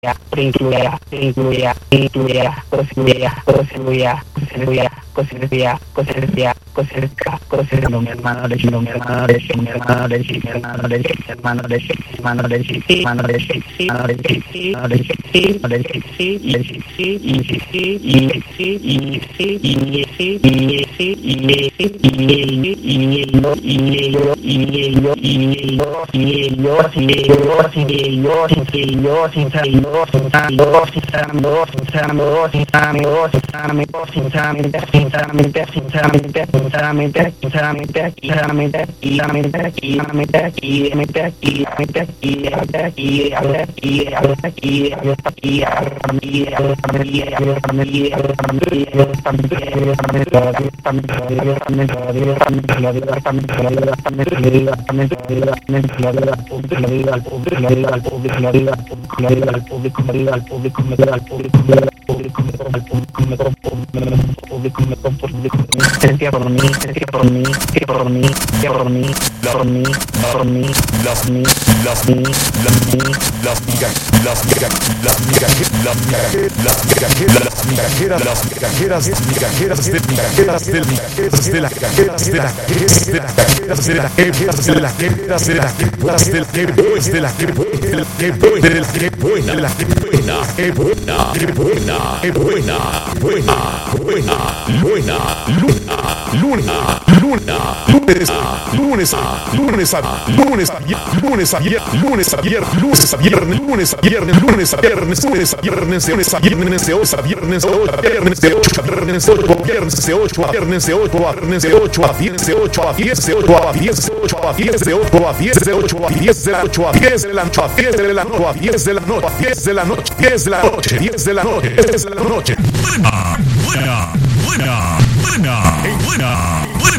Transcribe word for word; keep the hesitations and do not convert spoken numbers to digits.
incluya, incluya, incluya, incluya, incluya, incluya, cosecha, cosecha, cosecha, cosecha, no mi hermano de mi hermano de mi hermano de mi hermano de mi hermano de mi hermano de mi hermano de mi hermano de mi hermano de mi hermano de sinceramente, sinceramente, sinceramente, sinceramente, sinceramente, sinceramente, sinceramente, sinceramente, sinceramente, sinceramente, y a ver, y a ver, y a ver, y a ver, y a ver, y a ver, y a ver, y a sentía por mí, sentía por mí, sentía por mí, sentía por mí, por mí, por mí, las mí, las mí, las mí, las migajeras, las migajeras, las migajeras, las migajeras, las migajeras, migajeras de migajeras del migajeras de las migajeras de las migajeras de las migajeras de las migajeras de las migajeras de las migajeras de las migajeras de las migajeras de las migajeras de las buena, la que buena, que buena, que buena, que buena, buena, buena, buena, luna, luna, luna, lunes, lunes, lunes a lunes a lunes a lunes a lunes a viernes, lunes a viernes, lunes a viernes, lunes a viernes, lunes a viernes, de ocho a viernes, de ocho a viernes, de ocho a viernes, de ocho a viernes, de ocho a viernes, de ocho a viernes, de ocho a diez, de ocho a diez, de ocho a diez, de ocho a diez, de ocho a diez, de ocho a diez, de ocho a diez, de la noche, a diez de la noche, a diez de la noche, a diez de la noche, diez de la noche, diez de la noche, diez de la noche. Buena, buena, buena, buena, buena.